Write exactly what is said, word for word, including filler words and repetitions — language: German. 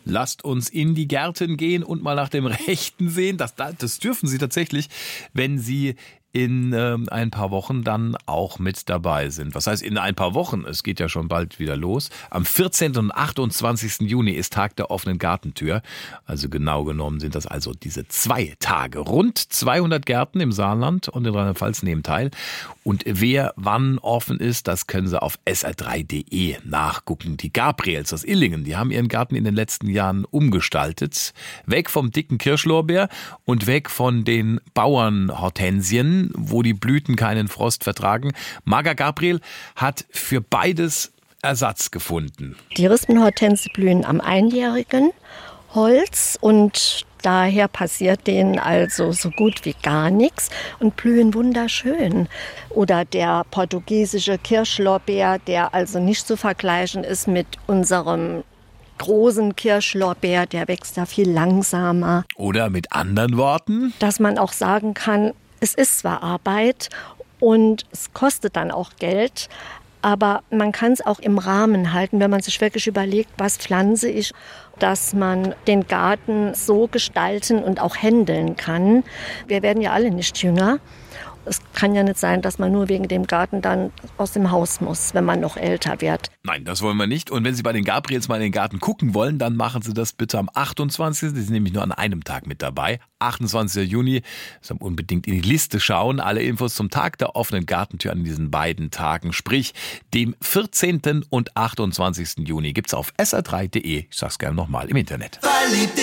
Lasst uns in die Gärten gehen und mal nach dem Rechten sehen. Das, das dürfen Sie tatsächlich, wenn Sie in äh, ein paar Wochen dann auch mit dabei sind. Was heißt in ein paar Wochen? Es geht ja schon bald wieder los. Am vierzehnten und achtundzwanzigsten Juni ist Tag der offenen Gartentür. Also genau genommen sind das also diese zwei Tage. Rund zweihundert Gärten im Saarland und in Rheinland-Pfalz nehmen teil. Und wer wann offen ist, das können Sie auf S R drei Punkt de nachgucken. Die Gabriels aus Illingen, die haben ihren Garten in den letzten Jahren umgestaltet. Weg vom dicken Kirschlorbeer und weg von den Bauernhortensien, wo die Blüten keinen Frost vertragen. Marga Gabriel hat für beides Ersatz gefunden. Die Rispenhortense blühen am einjährigen Holz und daher passiert denen also so gut wie gar nichts und blühen wunderschön. Oder der portugiesische Kirschlorbeer, der also nicht zu vergleichen ist mit unserem großen Kirschlorbeer, der wächst da viel langsamer. Oder mit anderen Worten? Dass man auch sagen kann, es ist zwar Arbeit und es kostet dann auch Geld, aber man kann es auch im Rahmen halten, wenn man sich wirklich überlegt, was pflanze ich, dass man den Garten so gestalten und auch händeln kann. Wir werden ja alle nicht jünger. Es kann ja nicht sein, dass man nur wegen dem Garten dann aus dem Haus muss, wenn man noch älter wird. Nein, das wollen wir nicht. Und wenn Sie bei den Gabriels mal in den Garten gucken wollen, dann machen Sie das bitte am achtundzwanzigsten. Sie sind nämlich nur an einem Tag mit dabei. achtundzwanzigsten Juni. Sie unbedingt in die Liste schauen. Alle Infos zum Tag der offenen Gartentür an diesen beiden Tagen, sprich dem vierzehnten und achtundzwanzigsten Juni, gibt's auf S R drei Punkt de. Ich sag's gerne nochmal im Internet.